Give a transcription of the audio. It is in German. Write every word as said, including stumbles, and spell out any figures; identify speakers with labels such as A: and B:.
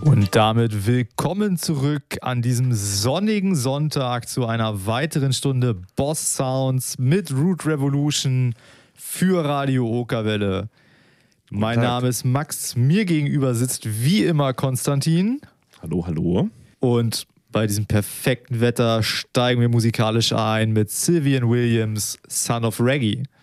A: Und damit willkommen zurück an diesem sonnigen Sonntag zu einer weiteren Stunde Boss Sounds mit Root Revolution für Radio Okerwelle. Mein
B: Tag.
A: Name ist Max, mir gegenüber sitzt wie immer Konstantin.
B: Hallo, hallo.
A: Und bei diesem perfekten Wetter steigen wir musikalisch ein mit Sylvian Williams, Son of Reggae.